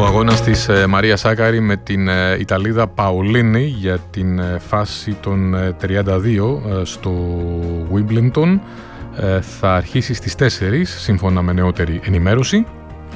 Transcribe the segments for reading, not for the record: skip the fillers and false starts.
Ο αγώνας της Μαρία Σάκαρη με την Ιταλίδα Παολίνη για την φάση των 32 στο Wimbledon θα αρχίσει στις 4 σύμφωνα με νεότερη ενημέρωση.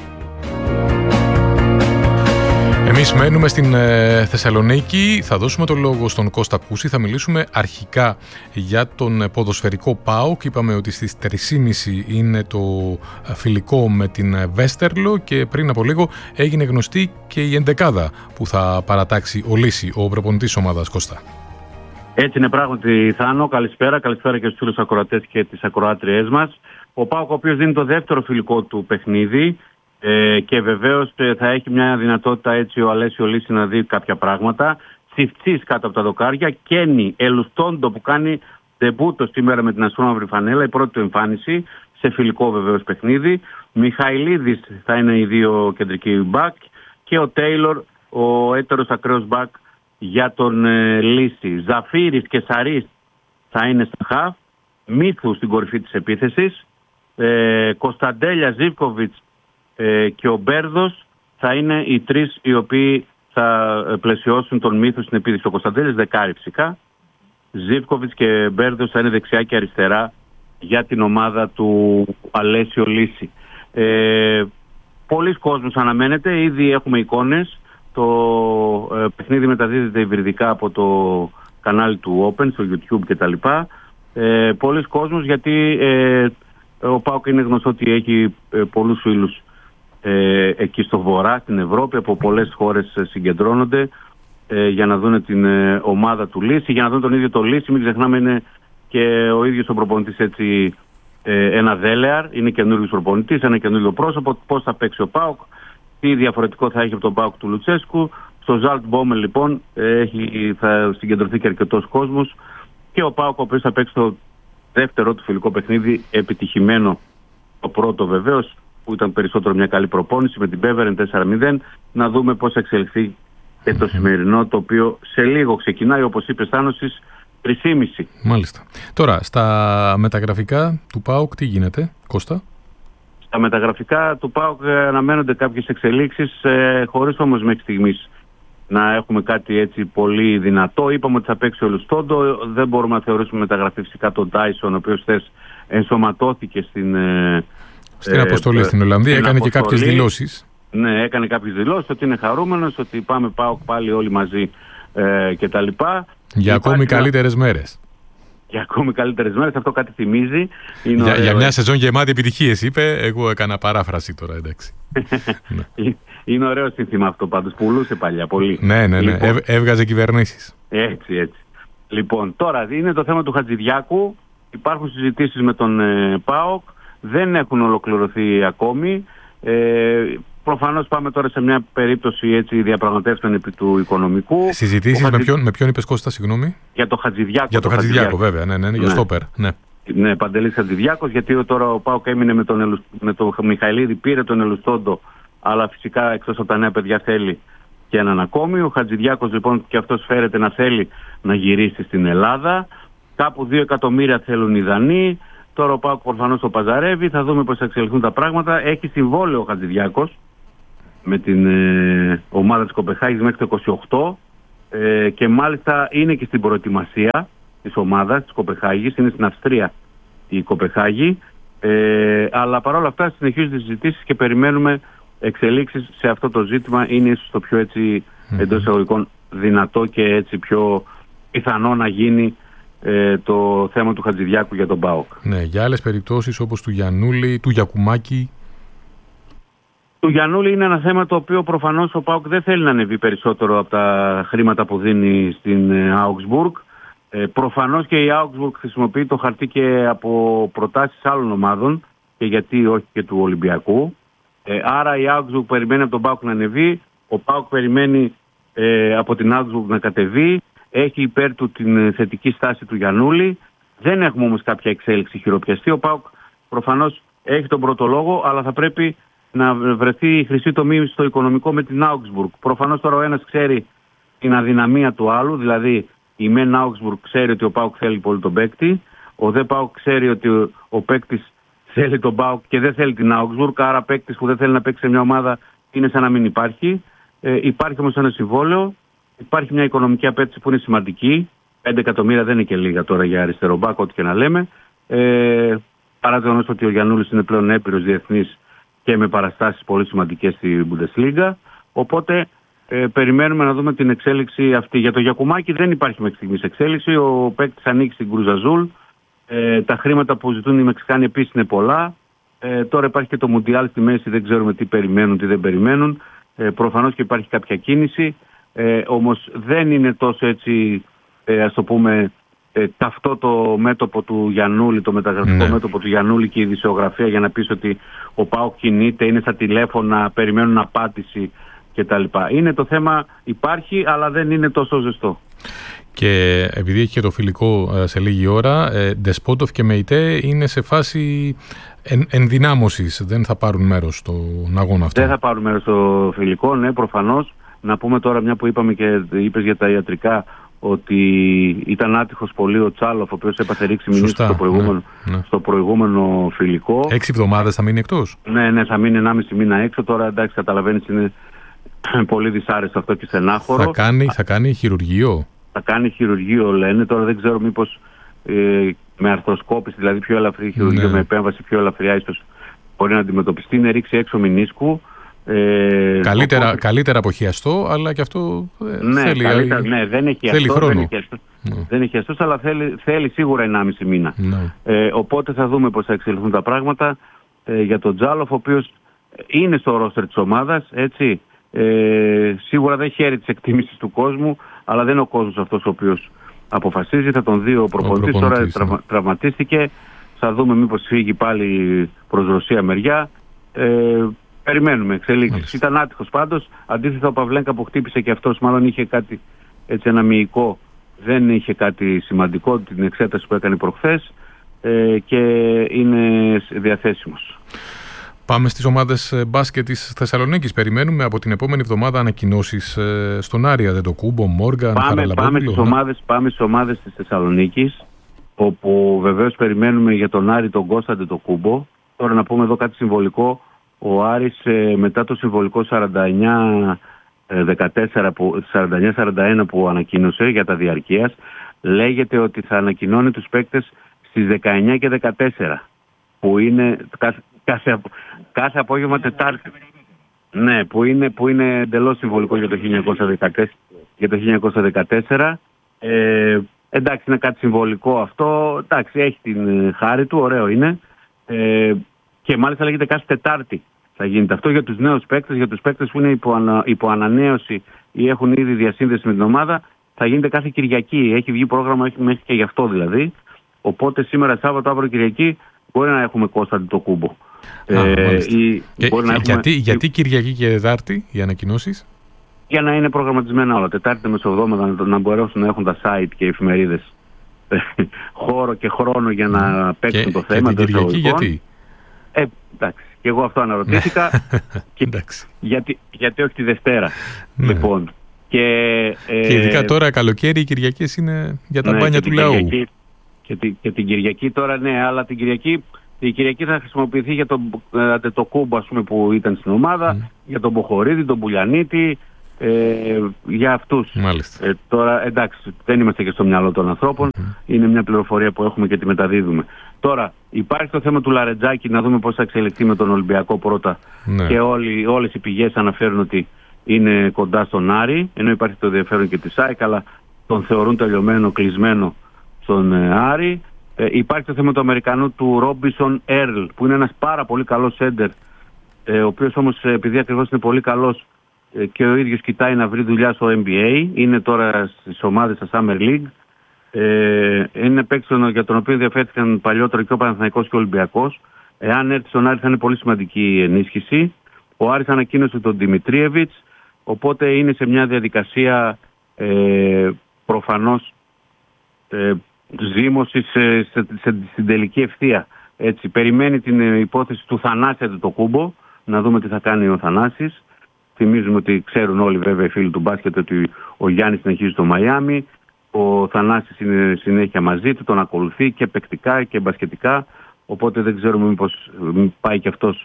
Εμείς μένουμε στην Θεσσαλονίκη, θα δώσουμε το λόγο στον Κώστα Κούση, θα μιλήσουμε αρχικά για τον ποδοσφαιρικό ΠΑΟΚ. Είπαμε ότι στις 3.30 είναι το φιλικό με την Βέστερλο και πριν από λίγο έγινε γνωστή και η εντεκάδα που θα παρατάξει ο Λύση, ο προπονητής ομάδας. Κώστα. Έτσι είναι πράγματι, Θάνο. Καλησπέρα και στους φίλους ακροατές και τις ακροάτριές μας. Ο ΠΑΟΚ, ο οποίος δίνει το δεύτερο φιλικό του παιχνίδι, και βεβαίως θα έχει μια δυνατότητα έτσι ο Αλέσιο Λύση να δει κάποια πράγματα. Τσιφτσής κάτω από τα δοκάρια, Κένι Ελουστόντο που κάνει ντεμπούτο σήμερα με την ασφρόμαυρη φανέλα, η πρώτη του εμφάνιση σε φιλικό βεβαίως παιχνίδι. Μιχαηλίδης θα είναι οι δύο κεντρικοί μπακ και ο Τέιλορ, ο έτερος ακραίος μπακ για τον Λύση. Ζαφύρης και Σαρίς θα είναι στα χαφ, Μίθου στην κορυφή της επίθεσης, Κωνσταντέλια, Ζίβκοβιτς και ο Μπέρδος θα είναι οι τρεις οι οποίοι θα πλαισιώσουν τον Μίθου στην επίθεση. Ο Κωνσταντέλιας δεκάρι φυσικά, Ζίβκοβιτς και Μπέρδος θα είναι δεξιά και αριστερά για την ομάδα του Αλέσιο Λύση. Πολλοί κόσμος αναμένεται, ήδη έχουμε εικόνες. Το παιχνίδι μεταδίδεται υβριδικά από το κανάλι του Open στο YouTube κτλ. Πολλοί κόσμος, γιατί ο ΠΑΟΚ είναι γνωστό ότι έχει πολλούς φίλους εκεί στο βορρά, στην Ευρώπη, από πολλές χώρες συγκεντρώνονται για να δουν την ομάδα του Λύση, για να δουν τον ίδιο το Λύση. Μην ξεχνάμε, είναι και ο ίδιος ο προπονητής έτσι ένα δέλεαρ, είναι καινούργιος προπονητής, ένα καινούργιο πρόσωπο. Πώς θα παίξει ο ΠΑΟΚ, τι διαφορετικό θα έχει από τον ΠΑΟΚ του Λουτσέσκου. Στο Ζαλτ Μπόμελ λοιπόν θα συγκεντρωθεί και αρκετός κόσμος και ο ΠΑΟΚ ο οποίος θα παίξει το δεύτερο του φιλικό παιχνίδι, επιτυχημένο το πρώτο βεβαίως, που ήταν περισσότερο μια καλή προπόνηση με την Beveren 4-0. Να δούμε πώς θα εξελιχθεί και το σημερινό, το οποίο σε λίγο ξεκινάει, όπως είπε Στάνος, στις 3.30. Μάλιστα. Τώρα, στα μεταγραφικά του ΠΑΟΚ τι γίνεται, Κώστα? Στα μεταγραφικά του ΠΑΟΚ αναμένονται κάποιες εξελίξεις, χωρίς όμως μέχρι στιγμής να έχουμε κάτι έτσι πολύ δυνατό. Είπαμε ότι θα παίξει ο Λουστόντο, δεν μπορούμε να θεωρήσουμε μεταγραφή φυσικά τον Τάισον, ο οποίος χθες ενσωματώθηκε στην αποστολή στην Ολλανδία, έκανε και κάποιες δηλώσεις. Ναι, έκανε κάποιες δηλώσεις ότι είναι χαρούμενος, ότι πάμε ΠΑΟΚ πάλι όλοι μαζί κτλ. Για ακόμη καλύτερες μέρες. Για ακόμη καλύτερες μέρες, αυτό κάτι θυμίζει. Για μια σεζόν γεμάτη επιτυχίες, είπε. Εγώ έκανα παράφραση τώρα, εντάξει. Είναι ωραίο σύνθημα αυτό πάντως, πουλούσε παλιά πολύ. Ναι. Λοιπόν, έβγαζε κυβερνήσεις. Έτσι. Λοιπόν, τώρα είναι το θέμα του Χατζηδιάκου. Υπάρχουν συζητήσεις με τον ΠΑΟΚ, δεν έχουν ολοκληρωθεί ακόμη. Προφανώς πάμε τώρα σε μια περίπτωση έτσι διαπραγματεύσεων επί του οικονομικού. Συζητήσεις με ποιον είπες, Κώστα, συγγνώμη? Για το Χατζηδιάκο. Για το Χατζηδιάκο, βέβαια, ναι, για στόπερ. Ναι, Παντελής Χατζηδιάκος, γιατί τώρα ο ΠΑΟΚ έμεινε με τον Μιχαηλίδη, πήρε τον Ελουστόντο, αλλά φυσικά εκτός από τα νέα παιδιά θέλει και έναν ακόμη. Ο Χατζηδιάκος λοιπόν και αυτός φέρεται να θέλει να γυρίσει στην Ελλάδα. Κάπου 2 εκατομμύρια θέλουν οι Δανείοι. Τώρα ο ΠΑΟΚ προφανώς το παζαρεύει, θα δούμε πώς θα εξελιχθούν τα πράγματα. Έχει συμβόλαιο ο Χατζηδιάκος με την ομάδα της Κοπεχάγης μέχρι το 28 και μάλιστα είναι και στην προετοιμασία της ομάδας της Κοπεχάγης, είναι στην Αυστρία η Κοπεχάγη, αλλά παρόλα αυτά συνεχίζουν τις συζητήσεις και περιμένουμε εξελίξεις σε αυτό το ζήτημα. Είναι ίσως το πιο έτσι εντός εισαγωγικών δυνατό και έτσι πιο πιθανό να γίνει το θέμα του Χατζηδιάκου για τον ΠΑΟΚ. Ναι, για άλλες περιπτώσεις όπως του Γιαννούλη, του Γιακουμάκη. Του Γιαννούλη είναι ένα θέμα το οποίο προφανώς ο ΠΑΟΚ δεν θέλει να ανεβεί περισσότερο από τα χρήματα που δίνει στην Augsburg. Προφανώς και η Augsburg χρησιμοποιεί το χαρτί και από προτάσεις άλλων ομάδων και γιατί όχι και του Ολυμπιακού. Άρα η Augsburg περιμένει από τον ΠΑΟΚ να ανεβεί, ο ΠΑΟΚ περιμένει από την Augsburg να κατεβεί. Έχει υπέρ του την θετική στάση του Γιαννούλη. Δεν έχουμε όμως κάποια εξέλιξη χειροπιαστή. Ο ΠΑΟΚ προφανώς έχει τον πρώτο λόγο, αλλά θα πρέπει να βρεθεί η χρυσή τομή στο οικονομικό με την Augsburg. Προφανώς τώρα ο ένας ξέρει την αδυναμία του άλλου, δηλαδή η μεν Augsburg ξέρει ότι ο ΠΑΟΚ θέλει πολύ τον παίκτη, ο δε ΠΑΟΚ ξέρει ότι ο παίκτης θέλει τον ΠΑΟΚ και δεν θέλει την Augsburg, άρα παίκτης που δεν θέλει να παίξει σε μια ομάδα είναι σαν να μην υπάρχει. Υπάρχει όμως ένα συμβόλαιο, υπάρχει μια οικονομική απέτηση που είναι σημαντική. 5 εκατομμύρια δεν είναι και λίγα τώρα για αριστερό μπακ, ό,τι και να λέμε. Παρά το γεγονός ότι ο Γιαννούλης είναι πλέον έπειρος διεθνής και με παραστάσεις πολύ σημαντικές στη Bundesliga. Οπότε περιμένουμε να δούμε την εξέλιξη αυτή. Για το Γιακουμάκη δεν υπάρχει μέχρι στιγμής εξέλιξη. Ο παίκτης ανήκει στην Cruz Azul. Τα χρήματα που ζητούν οι Μεξικάνοι επίσης είναι πολλά. Τώρα υπάρχει και το Μουντιάλ στη μέση, δεν ξέρουμε τι περιμένουν, τι δεν περιμένουν. Προφανώς και υπάρχει κάποια κίνηση. Όμως δεν είναι τόσο έτσι, ας το πούμε, αυτό το μέτωπο του Γιαννούλη, το μεταγραφικό μέτωπο του Γιαννούλη και η ειδησιογραφία για να πεις ότι ο ΠΑΟΚ κινείται, είναι στα τηλέφωνα, περιμένουν απάντηση κτλ. Είναι το θέμα, υπάρχει, αλλά δεν είναι τόσο ζεστό. Και επειδή έχει και το φιλικό σε λίγη ώρα, Ντεσπότοφ και Μεϊτέ είναι σε φάση ενδυνάμωσης. Δεν θα πάρουν μέρος στον αγώνα αυτό. Δεν θα πάρουν μέρος στο φιλικό, ναι, προφανώς. Να πούμε τώρα, μια που είπαμε και είπες για τα ιατρικά, ότι ήταν άτυχος πολύ ο Τσάλοφ, ο οποίος έπαθε ρήξη μηνύσου στο προηγούμενο φιλικό. 6 εβδομάδες θα μείνει εκτός. Ναι, θα μείνει 1,5 μήνα έξω. Τώρα εντάξει, καταλαβαίνεις, είναι πολύ δυσάρεστο αυτό και στενάχωρο. Θα κάνει χειρουργείο. Θα κάνει χειρουργείο, λένε. Τώρα δεν ξέρω μήπως με αρθροσκόπηση, δηλαδή πιο ελαφρύ χειρουργείο, με επέμβαση πιο ελαφριά, ίσως μπορεί να αντιμετωπιστεί. Είναι ρήξη έξω μηνίσκου. Καλύτερα από χιαστό, αλλά και αυτό θέλει, δεν έχει θέλει χρόνο. Δεν έχει χιαστός, αλλά θέλει σίγουρα 1,5 μήνα. Οπότε θα δούμε πώς θα εξελιχθούν τα πράγματα. Για τον Τζάλοφ, ο οποίος είναι στο ρόστερ της ομάδας, έτσι. Σίγουρα δεν χαίρει τις εκτίμησεις του κόσμου, αλλά δεν είναι ο κόσμος αυτός ο οποίος αποφασίζει. Θα τον δει ο προπονητής. Τώρα τραυματίστηκε. Θα δούμε μήπως φύγει πάλι προς Ρωσία μεριά. Περιμένουμε εξελίξεις. Ήταν άτυχος πάντως. Αντίθετα ο Παυλένκα που χτύπησε και αυτός, μάλλον είχε κάτι έτσι ένα μυϊκό. Δεν είχε κάτι σημαντικό την εξέταση που έκανε προχθές και είναι διαθέσιμος. Πάμε στις ομάδες μπάσκετ της Θεσσαλονίκης. Περιμένουμε από την επόμενη εβδομάδα ανακοινώσεις στον Άρη, Αντετοκούμπο, Μόργαν, Χαραλαμπόπουλο. Πάμε στις ομάδες της Θεσσαλονίκης, όπου βεβαίως περιμένουμε για τον Άρη τον Κώστα Αντετοκούμπο. Τώρα να πούμε εδώ κάτι συμβολικό. Ο Άρης μετά το συμβολικό 49-41 που ανακοίνωσε για τα διαρκείας, λέγεται ότι θα ανακοινώνει τους παίκτες στις 19 και 14, που είναι κάθε απόγευμα Τετάρτη. Ναι, που είναι εντελώς συμβολικό για το 1914. Εντάξει, είναι κάτι συμβολικό αυτό. Εντάξει, έχει την χάρη του, ωραίο είναι. Και μάλιστα λέγεται κάθε Τετάρτη θα γίνεται αυτό για τους νέους παίκτες, για τους παίκτες που είναι υπό ανανέωση ή έχουν ήδη διασύνδεση με την ομάδα. Θα γίνεται κάθε Κυριακή. Έχει βγει πρόγραμμα μέχρι και γι' αυτό δηλαδή. Οπότε σήμερα Σάββατο, αύριο Κυριακή μπορεί να έχουμε Κώστα Αντετοκούμπο. Γιατί Κυριακή και Τετάρτη οι ανακοινώσεις? Για να είναι προγραμματισμένα όλα. Τετάρτη μεσοβδόμαδα να μπορέσουν να έχουν τα site και οι εφημερίδες χώρο και χρόνο για να παίξουν το θέμα. Και την Κυριακή γιατί? Εντάξει, και εγώ αυτό αναρωτήθηκα. γιατί όχι τη Δευτέρα. Λοιπόν, και ειδικά τώρα καλοκαίρι οι Κυριακές είναι για τα μπάνια του λαού. Και την Κυριακή τώρα, ναι, αλλά η Κυριακή θα χρησιμοποιηθεί για τον Αντετοκούμπο, ας πούμε, που ήταν στην ομάδα, για τον Μποχορίδη, τον Πουλιανίτη, για αυτούς. Τώρα, εντάξει, δεν είμαστε και στο μυαλό των ανθρώπων, είναι μια πληροφορία που έχουμε και τη μεταδίδουμε. Τώρα, υπάρχει το θέμα του Λαρετζάκη, να δούμε πώς θα εξελιχθεί με τον Ολυμπιακό πρώτα. Και όλες οι πηγές αναφέρουν ότι είναι κοντά στον Άρη, ενώ υπάρχει το ενδιαφέρον και της ΑΕΚ, αλλά τον θεωρούν τελειωμένο, κλεισμένο στον Άρη. Υπάρχει το θέμα του Αμερικανού του Ρόμπισον Έρλ, που είναι ένας πάρα πολύ καλός σέντερ, ο οποίος όμως επειδή ακριβώς είναι πολύ καλός και ο ίδιος κοιτάει να βρει δουλειά στο NBA, είναι τώρα στις ομάδες στα Summer League. Είναι παίκτης για τον οποίο ενδιαφέρθηκαν παλιότερα και ο Παναθηναϊκός και ο Ολυμπιακός. Εάν έρθει στον Άρη θα είναι πολύ σημαντική η ενίσχυση. Ο Άρης ανακοίνωσε τον Δημητρίεβιτς, οπότε είναι σε μια διαδικασία προφανώς ζήμωση στην τελική ευθεία. Έτσι, περιμένει την υπόθεση του Θανάση Αντετοκούμπο, να δούμε τι θα κάνει ο Θανάσης. Θυμίζουμε ότι ξέρουν όλοι βέβαια οι φίλοι του μπάσκετ ότι ο Γιάννης συνεχίζει στο Μαϊάμι, ο Θανάσης είναι συνέχεια μαζί του, τον ακολουθεί και παικτικά και μπασκετικά, οπότε δεν ξέρουμε μήπως πάει και αυτός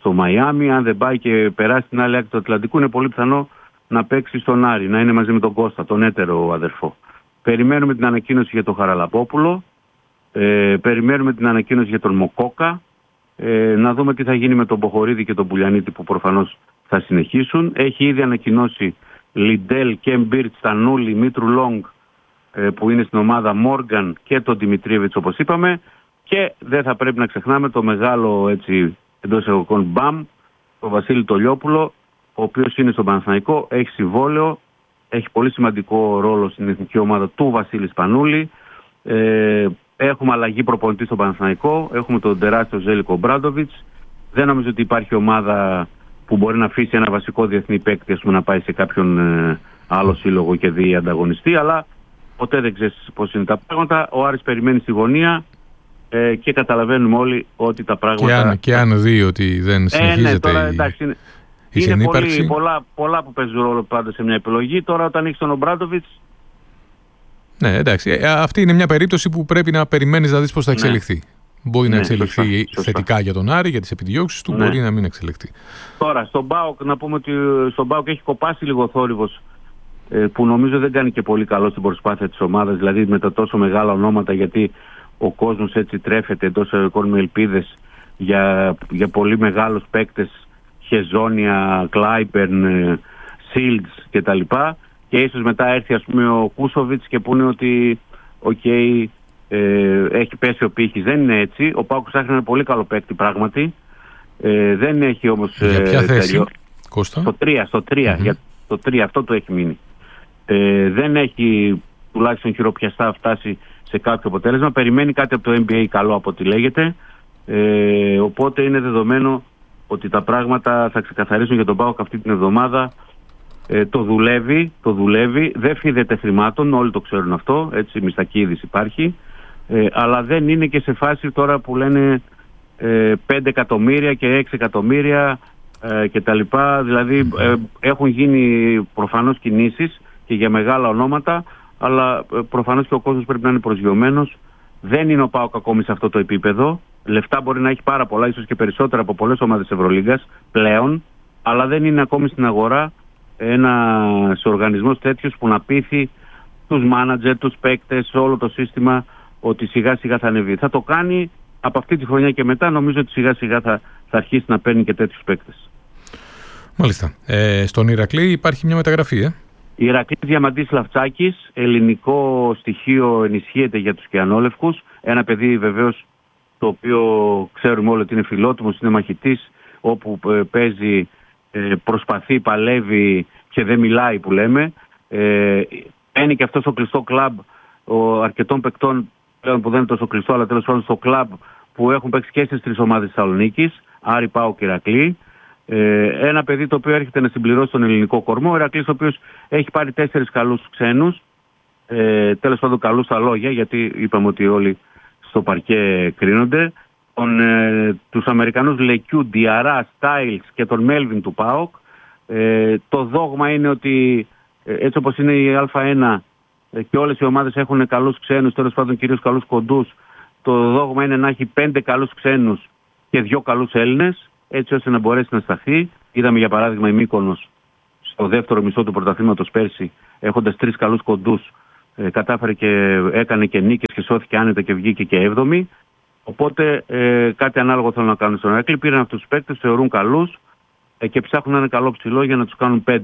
στο Μαϊάμι. Αν δεν πάει και περάσει την άλλη άκρη του Ατλαντικού, είναι πολύ πιθανό να παίξει στον Άρη, να είναι μαζί με τον Κώστα, τον έτερο αδερφό. Περιμένουμε την ανακοίνωση για τον Χαραλαπόπουλο. Περιμένουμε την ανακοίνωση για τον Μοκόκα. Να δούμε τι θα γίνει με τον Μποχορίδη και τον Πουλιανίτη, που προφανώς θα συνεχίσουν. Έχει ήδη ανακοινώσει Λιντέλ, Κέμπιρτ, Στανούλη, Μήτρου Λόγκ, που είναι στην ομάδα, Μόργαν και τον Δημητρίεβιτς, όπως είπαμε. Και δεν θα πρέπει να ξεχνάμε το μεγάλο, έτσι, εντός εισαγωγικών, μπαμ, τον Βασίλη Τολιόπουλο, ο οποίος είναι στον Παναθηναϊκό, έχει συμβόλαιο, έχει πολύ σημαντικό ρόλο στην εθνική ομάδα του Βασίλη Σπανούλη. Έχουμε αλλαγή προπονητή στον Παναθηναϊκό, έχουμε τον τεράστιο Ζέλικο Μπράντοβιτς. Δεν νομίζω ότι υπάρχει ομάδα που μπορεί να αφήσει ένα βασικό διεθνή παίκτη, να πάει σε κάποιον άλλο σύλλογο και δει ανταγωνιστή, αλλά ποτέ δεν ξέρεις πώς είναι τα πράγματα. Ο Άρης περιμένει στη γωνία και καταλαβαίνουμε όλοι ότι τα πράγματα... Και αν δει ότι δεν συνεχίζεται τώρα, εντάξει, η συνύπαρξη... Είναι πολλά που παίζουν ρόλο πάντα σε μια επιλογή. Τώρα όταν έχεις τον Ομπράντοβιτς... Ναι, εντάξει. Αυτή είναι μια περίπτωση που πρέπει να περιμένεις να δεις πώς θα εξελιχθεί. Ναι. Μπορεί να εξελιχθεί θετικά για τον Άρη, για τις επιδιώξεις του, μπορεί να μην εξελιχθεί. Τώρα, στον ΠΑΟΚ, να πούμε ότι στον ΠΑΟΚ έχει κοπάσει λίγο ο θόρυβος, που νομίζω δεν κάνει και πολύ καλό στην προσπάθεια της ομάδας, δηλαδή με τα τόσο μεγάλα ονόματα, γιατί ο κόσμος έτσι τρέφεται εντός εισαγωγικών με ελπίδες για πολύ μεγάλους παίκτες, Χεζόνια, Κλάιπερν, Σίλτς κτλ. Και ίσως μετά έρθει, ας πούμε, ο Κούσοβιτς και πούνε ότι έχει πέσει ο πύχης. Δεν είναι έτσι. Ο ΠΑΟΚ ψάχνει ένα πολύ καλό παίκτη πράγματι. Δεν έχει όμως... Για ποια θέση, Κώστα? Στο 3. Για το 3 αυτό το έχει μείνει. Δεν έχει τουλάχιστον χειροπιαστά φτάσει σε κάποιο αποτέλεσμα. Περιμένει κάτι από το NBA καλό, από ό,τι λέγεται. Οπότε είναι δεδομένο ότι τα πράγματα θα ξεκαθαρίσουν για τον ΠΑΟΚ αυτή την εβδομάδα. Το δουλεύει, δεν φίδεται χρημάτων, όλοι το ξέρουν αυτό, έτσι, μιστακή είδηση υπάρχει, αλλά δεν είναι και σε φάση τώρα που λένε 5 εκατομμύρια και 6 εκατομμύρια και τα λοιπά, δηλαδή έχουν γίνει προφανώς κινήσεις και για μεγάλα ονόματα, αλλά προφανώς και ο κόσμος πρέπει να είναι προσγειωμένος. Δεν είναι ο ΠΑΟΚ ακόμη σε αυτό το επίπεδο, λεφτά μπορεί να έχει πάρα πολλά, ίσως και περισσότερα από πολλές ομάδες Ευρωλίγκας πλέον, αλλά δεν είναι ακόμη στην αγορά ένας οργανισμός τέτοιος που να πείθει τους μάνατζερ, τους παίκτες, όλο το σύστημα ότι σιγά σιγά θα ανεβεί. Θα το κάνει από αυτή τη χρονιά και μετά, νομίζω ότι σιγά σιγά θα αρχίσει να παίρνει και τέτοιους παίκτες. Μάλιστα. Στον Ηρακλή υπάρχει μια μεταγραφή, Ηρακλής Διαμαντής Λαφτσάκης, ελληνικό στοιχείο, ενισχύεται για τους Κιανόλευκους. Ένα παιδί βεβαίως το οποίο ξέρουμε όλοι ότι είναι φιλότιμος, είναι μαχητής, όπου παίζει, προσπαθεί, παλεύει και δεν μιλάει που λέμε. Είναι και αυτό στο κλειστό κλαμπ αρκετών παικτών πλέον που δεν είναι τόσο κλειστό, αλλά τέλος πάντων στο κλαμπ που έχουν παίξει και στις τρεις ομάδες της Θεσσαλονίκης, Άρη, ΠΑΟΚ και Ηρακλή. Ένα παιδί το οποίο έρχεται να συμπληρώσει τον ελληνικό κορμό. Ο Ηρακλής, ο οποίος έχει πάρει 4 καλούς ξένους, τέλος πάντων καλούς στα λόγια, γιατί είπαμε ότι όλοι στο παρκέ κρίνονται. Τους Αμερικανούς Λεκιού, Διαρά, Στάιλς και τον Μέλβιν του ΠΑΟΚ. Το δόγμα είναι ότι έτσι όπως είναι η Α1 και όλες οι ομάδες έχουν καλούς ξένους, τέλος πάντων κυρίως καλούς κοντούς, το δόγμα είναι να έχει 5 καλούς ξένους και 2 καλούς Έλληνες, έτσι ώστε να μπορέσει να σταθεί. Είδαμε για παράδειγμα η Μύκονος στο δεύτερο μισό του πρωταθλήματος πέρσι, έχοντας 3 καλούς κοντούς, κατάφερε και έκανε και νίκες και σώθηκε άνετα και βγήκε και 7η. Οπότε κάτι ανάλογο θέλουν να κάνουν στον Ηρακλή. Πήραν αυτούς τους παίκτες, θεωρούν καλούς και ψάχνουν ένα καλό ψηλό για να τους κάνουν 5.